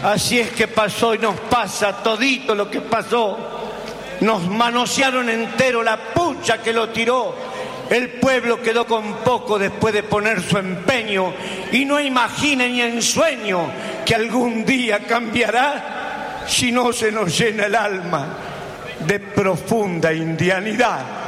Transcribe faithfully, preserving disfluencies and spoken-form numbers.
Así es que pasó y nos pasa todito lo que pasó. Nos manosearon entero la pucha que lo tiró. El pueblo quedó con poco después de poner su empeño y no imagine ni en sueño que algún día cambiará si no se nos llena el alma de profunda indianidad.